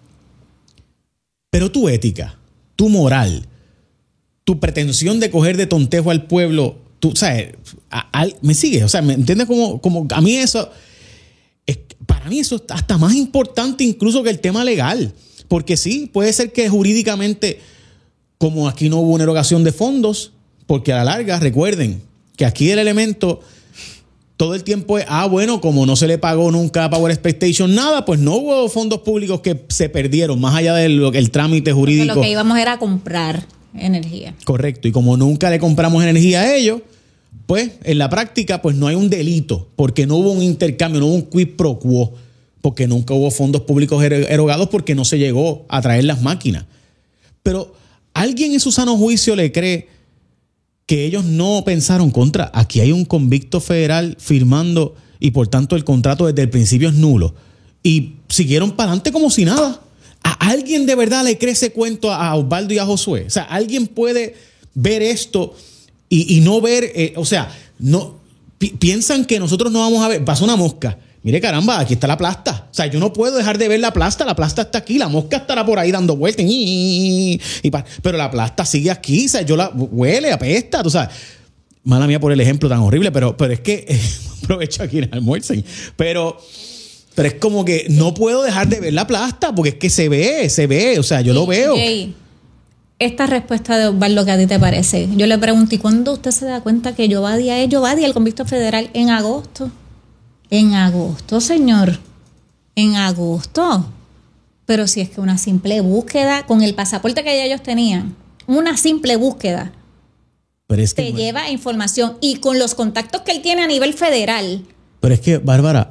Pero tu ética, tu moral, tu pretensión de coger de tontejo al pueblo, tú, ¿sabes? A, a, ¿me sigues? O sea, ¿me entiendes? Como, como a mí eso, es, para mí eso es hasta más importante incluso que el tema legal. Porque sí, puede ser que jurídicamente, como aquí no hubo una erogación de fondos, porque a la larga, recuerden que aquí el elemento todo el tiempo es, ah, bueno, como no se le pagó nunca a Power Expectation nada, pues no hubo fondos públicos que se perdieron, más allá del el trámite jurídico. Porque lo que íbamos era a comprar energía. Correcto, y como nunca le compramos energía a ellos, pues en la práctica pues no hay un delito, porque no hubo un intercambio, no hubo un quid pro quo, porque nunca hubo fondos públicos erogados porque no se llegó a traer las máquinas. Pero ¿alguien en su sano juicio le cree que ellos no pensaron contra? Aquí hay un convicto federal firmando y por tanto el contrato desde el principio es nulo. Y siguieron para adelante como si nada. ¿A alguien de verdad le cree ese cuento a Osvaldo y a Josué? O sea, ¿alguien puede ver esto y, y no ver, eh, o sea, no pi- piensan que nosotros no vamos a ver? Pasó una mosca. Mire, caramba, aquí está la plasta. O sea, yo no puedo dejar de ver la plasta. La plasta está aquí. La mosca estará por ahí dando vueltas. Y, y, pero la plasta sigue aquí. O sea, yo la huele, apesta. O sea, mala mía por el ejemplo tan horrible, pero, pero es que eh, aprovecho aquí en almuercen. Pero, pero es como que no puedo dejar de ver la plasta porque es que se ve, se ve. O sea, yo lo veo. Jay, esta respuesta de Osvaldo, ¿qué a ti te parece? Yo le pregunto, ¿y cuándo usted se da cuenta que Yovadi es Yovadi, el convicto federal, en agosto? En agosto, señor. En agosto. Pero si es que una simple búsqueda, con el pasaporte que ya ellos tenían, una simple búsqueda pero es que, te lleva información. Y con los contactos que él tiene a nivel federal. Pero es que, Bárbara,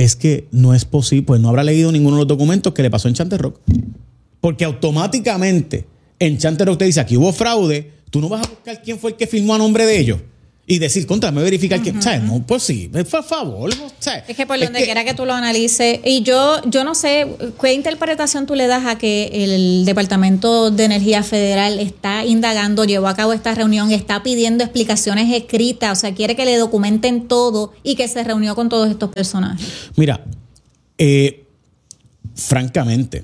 es que no es posible, pues no habrá leído ninguno de los documentos que le pasó en Enchanted Rock. Porque automáticamente Enchanted Rock te dice, aquí hubo fraude, tú no vas a buscar quién fue el que firmó a nombre de ellos y decir, contra, me verificar uh-huh. quién. ¿Sabes? No, pues sí, por favor. ¿Sabes? Es que por donde es quiera que... que tú lo analices, y yo, yo no sé, ¿qué interpretación tú le das a que el Departamento de Energía Federal está indagando, llevó a cabo esta reunión, está pidiendo explicaciones escritas, o sea, quiere que le documenten todo y que se reunió con todos estos personajes? Mira, eh, francamente,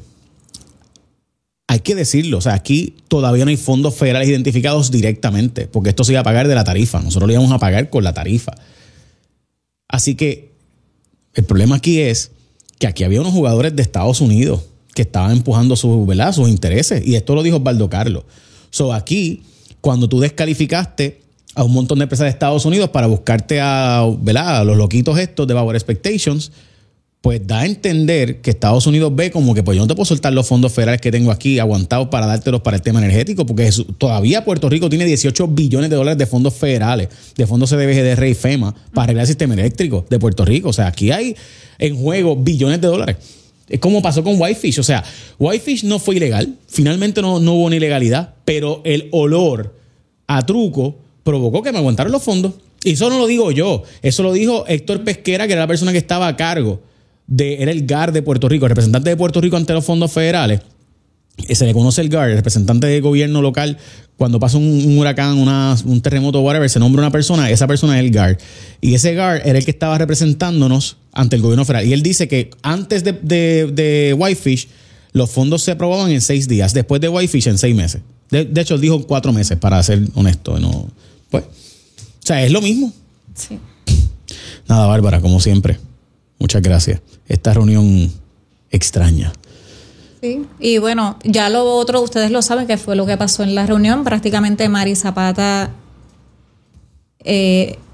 hay que decirlo, o sea, aquí todavía no hay fondos federales identificados directamente, porque esto se iba a pagar de la tarifa. Nosotros lo íbamos a pagar con la tarifa. Así que el problema aquí es que aquí había unos jugadores de Estados Unidos que estaban empujando sus, ¿verdad?, sus intereses. Y esto lo dijo Osvaldo Carlos. So, aquí, cuando tú descalificaste a un montón de empresas de Estados Unidos para buscarte a, ¿verdad?, a los loquitos estos de Power Expectations, pues da a entender que Estados Unidos ve como que pues yo no te puedo soltar los fondos federales que tengo aquí aguantados para dártelos para el tema energético, porque es, todavía Puerto Rico tiene dieciocho billones de dólares de fondos federales, de fondos C D B G D R y FEMA para arreglar el sistema eléctrico de Puerto Rico. O sea, aquí hay en juego billones de dólares. Es como pasó con Whitefish. O sea, Whitefish no fue ilegal, finalmente no, no hubo una ilegalidad, pero el olor a truco provocó que me aguantaron los fondos. Y eso no lo digo yo, eso lo dijo Héctor Pesquera, que era la persona que estaba a cargo de, era el G A R de Puerto Rico, el representante de Puerto Rico ante los fondos federales. Se le conoce el G A R, el representante de gobierno local. Cuando pasa un, un huracán, una, un terremoto, whatever, se nombra una persona, esa persona es el G A R. Y ese G A R era el que estaba representándonos ante el gobierno federal. Y él dice que antes de, de, de Whitefish, los fondos se aprobaban en seis días. Después de Whitefish, en seis meses. De, de hecho, él dijo cuatro meses, para ser honesto. No, pues, o sea, es lo mismo. Sí. Nada, Bárbara, como siempre. Muchas gracias. Esta reunión extraña. Sí, y bueno, ya lo otro, ustedes lo saben, que fue lo que pasó en la reunión. Prácticamente Mari Zapata eh,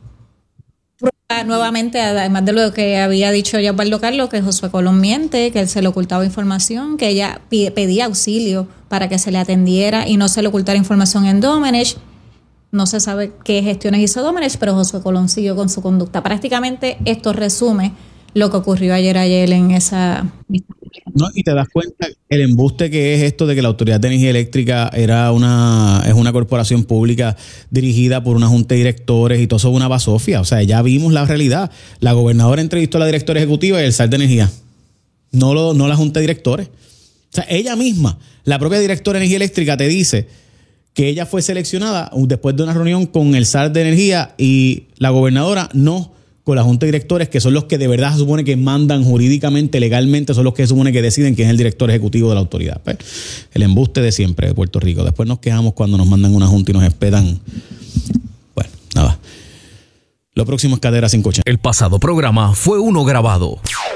prueba nuevamente, además de lo que había dicho ya Osvaldo Carlos, que Josué Colón miente, que él se le ocultaba información, que ella pedía auxilio para que se le atendiera y no se le ocultara información en Domenech. No se sabe qué gestiones hizo Domenech, pero Josué Colón siguió con su conducta. Prácticamente esto resume lo que ocurrió ayer ayer en esa... No, y te das cuenta el embuste que es esto de que la Autoridad de Energía Eléctrica era una, es una corporación pública dirigida por una junta de directores y todo eso es una basofia. O sea, ya vimos la realidad. La gobernadora entrevistó a la directora ejecutiva y el S A R de Energía. No, lo, no la junta de directores. O sea, ella misma, la propia directora de Energía Eléctrica te dice que ella fue seleccionada después de una reunión con el S A R de Energía y la gobernadora no con la junta de directores, que son los que de verdad se supone que mandan jurídicamente, legalmente, son los que se supone que deciden quién es el director ejecutivo de la autoridad. Pues, el embuste de siempre de Puerto Rico. Después nos quejamos cuando nos mandan una junta y nos espetan. Bueno, nada. Lo próximo es Cadera cinco ochenta. El pasado programa fue uno grabado.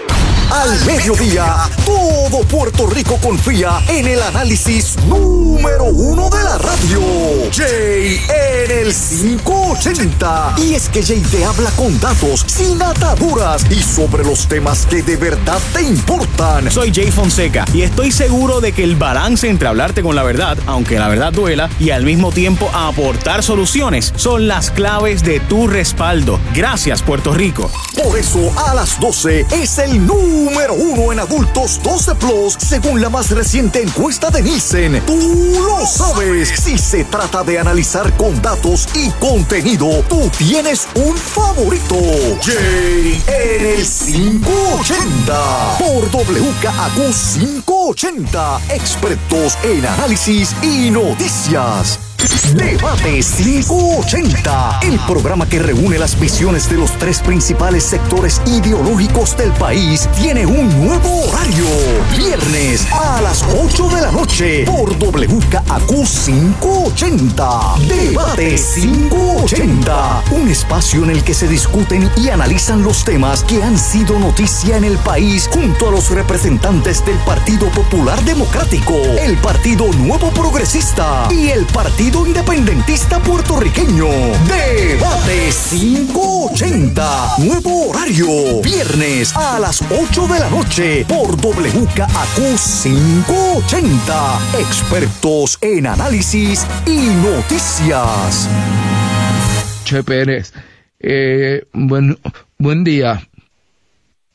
Al mediodía, todo Puerto Rico confía en el análisis número uno de la radio. Jay en el cinco ochenta. Y es que Jay te habla con datos, sin ataduras y sobre los temas que de verdad te importan. Soy Jay Fonseca y estoy seguro de que el balance entre hablarte con la verdad, aunque la verdad duela, y al mismo tiempo aportar soluciones son las claves de tu respaldo. Gracias, Puerto Rico. Por eso, a las doce es el número Número uno en adultos doce plus, según la más reciente encuesta de Nielsen. Tú lo sabes. Si se trata de analizar con datos y contenido, tú tienes un favorito. Jay en el cinco ochenta. Por W K A Q cinco ochenta. Expertos en análisis y noticias. Debate cinco ochenta, el programa que reúne las visiones de los tres principales sectores ideológicos del país, tiene un nuevo horario. Viernes a las ocho de la noche por W K A Q cinco ochenta. Debate cinco ochenta, un espacio en el que se discuten y analizan los temas que han sido noticia en el país junto a los representantes del Partido Popular Democrático, el Partido Nuevo Progresista y el Partido Independentista Puertorriqueño. Debate cinco ochenta. Nuevo horario. Viernes a las ocho de la noche por W K A Q cinco ochenta. Expertos en análisis y noticias. Che Pérez, eh, buen, buen día.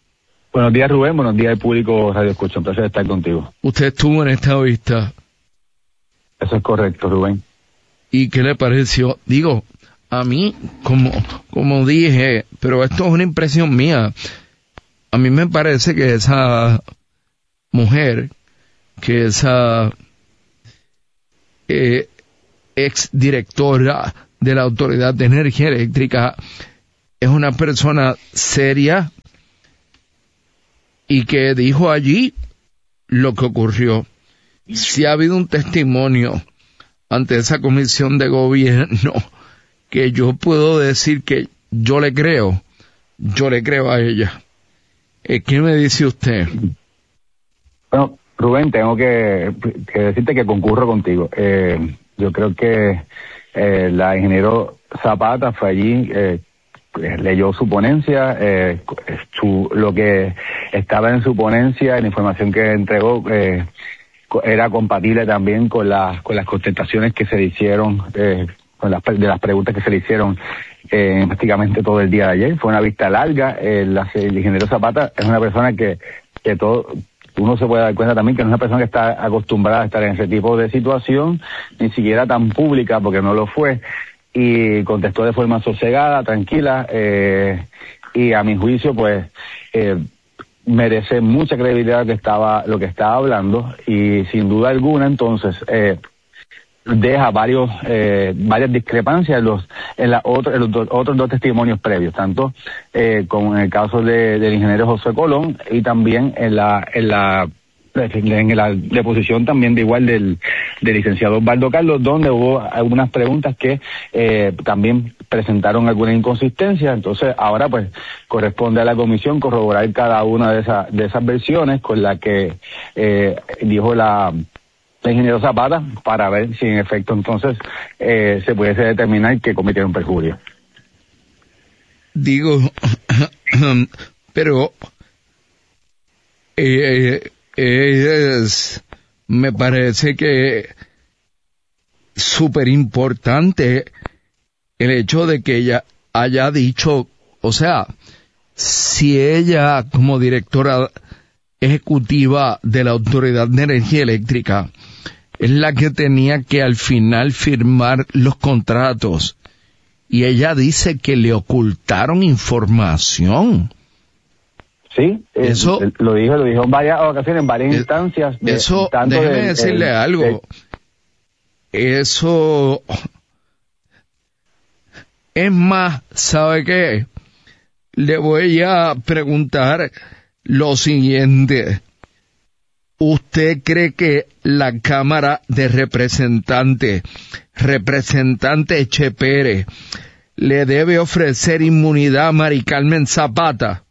Buenos días, Rubén. Buenos días al público Radio Escucha. Un placer estar contigo. Usted estuvo en esta vista. Eso es correcto, Rubén. ¿Y qué le pareció? Digo, a mí, como, como dije, pero esto es una impresión mía, a mí me parece que esa mujer, que esa eh, ex directora de la Autoridad de Energía Eléctrica es una persona seria y que dijo allí lo que ocurrió. Si ha habido un testimonio ante esa comisión de gobierno que yo puedo decir que yo le creo, yo le creo a ella. ¿Qué me dice usted? Bueno, Rubén, tengo que, que decirte que concurro contigo. Eh, yo creo que eh, la ingeniero Zapata fue allí, eh, leyó su ponencia, eh, su, lo que estaba en su ponencia, la información que entregó, eh, era compatible también con las con las contestaciones que se le hicieron, eh, con las, de las preguntas que se le hicieron eh, prácticamente todo el día de ayer. Fue una vista larga. Eh, la, el ingeniero Zapata es una persona que, que todo, uno se puede dar cuenta también que no es una persona que está acostumbrada a estar en ese tipo de situación, ni siquiera tan pública, porque no lo fue, y contestó de forma sosegada, tranquila, eh, y a mi juicio, pues, eh, merece mucha credibilidad que estaba lo que estaba hablando, y sin duda alguna entonces eh, deja varios eh, varias discrepancias en los en, la otro, en los do, otros dos testimonios previos, tanto eh, como en el caso de, del ingeniero José Colón, y también en la en la en la deposición también de igual del, del licenciado Osvaldo Carlos, donde hubo algunas preguntas que eh, también presentaron alguna inconsistencia. Entonces ahora pues corresponde a la comisión corroborar cada una de esas de esas versiones con la que eh, dijo la el ingeniero Zapata, para ver si en efecto entonces eh, se pudiese determinar que cometieron perjurio. Digo, pero eh, es, me parece que súper importante el hecho de que ella haya dicho, o sea, si ella como directora ejecutiva de la Autoridad de Energía Eléctrica es la que tenía que al final firmar los contratos, y ella dice que le ocultaron información. Sí, eso eh, lo dijo, lo dijo en varias ocasiones, en varias eh, instancias. De, eso, tanto déjeme del, decirle el, algo. El, eso es más, ¿sabe qué? Le voy a preguntar lo siguiente. ¿Usted cree que la Cámara de Representantes, representante Che Pérez, le debe ofrecer inmunidad a Mari Carmen Zapata?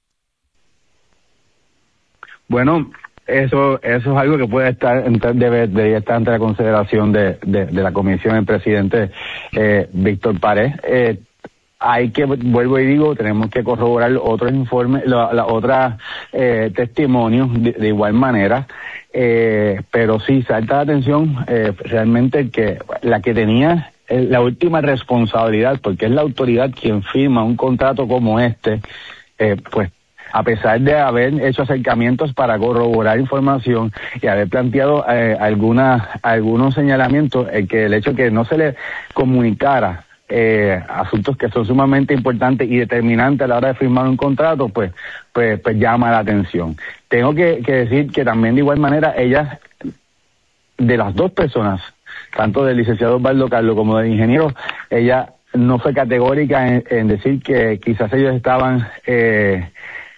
Bueno, eso eso es algo que puede estar, debe, debe estar ante la consideración de, de, de la comisión, el presidente eh, Víctor Párez. Eh, hay que, vuelvo y digo, tenemos que corroborar otros informes, la, la otras eh, testimonios de, de igual manera, eh, pero sí salta la atención eh, realmente que la que tenía la última responsabilidad, porque es la autoridad quien firma un contrato como este, eh, pues a pesar de haber hecho acercamientos para corroborar información y haber planteado eh, alguna, algunos señalamientos, el que el hecho que no se le comunicara eh, asuntos que son sumamente importantes y determinantes a la hora de firmar un contrato, pues, pues, pues llama la atención. Tengo que, que decir que también de igual manera ellas, de las dos personas, tanto del licenciado Osvaldo Carlos como del ingeniero, ella no fue categórica en, en decir que quizás ellos estaban eh,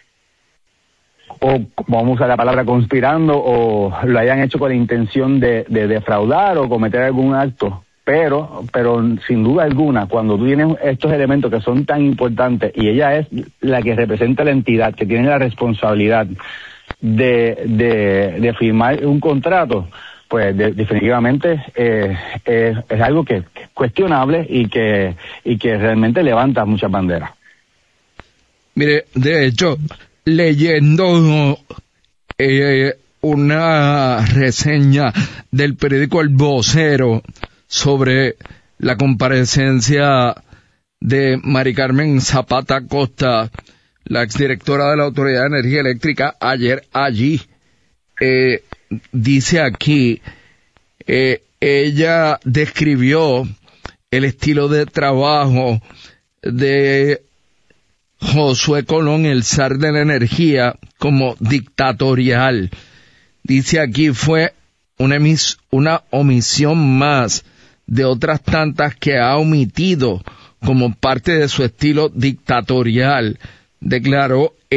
o vamos a usar la palabra conspirando, o lo hayan hecho con la intención de, de defraudar o cometer algún acto, pero pero sin duda alguna, cuando tú tienes estos elementos que son tan importantes y ella es la que representa la entidad, que tiene la responsabilidad de, de, de firmar un contrato, pues de, definitivamente eh, eh, es algo que, que es cuestionable y que, y que realmente levanta muchas banderas. Mire, de hecho, leyendo eh, una reseña del periódico El Vocero sobre la comparecencia de Mari Carmen Zapata Costa, la exdirectora de la Autoridad de Energía Eléctrica, ayer allí. Eh, dice aquí, eh, ella describió el estilo de trabajo de Josué Colón, el zar de la energía, como dictatorial. Dice aquí, fue una, emis, una omisión más de otras tantas que ha omitido como parte de su estilo dictatorial, declaró